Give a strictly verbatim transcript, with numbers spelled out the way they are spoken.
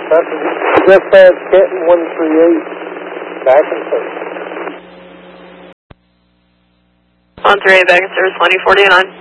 Dispatch Canton one three eight, back in service. one three eight, back in service, twenty forty-nine.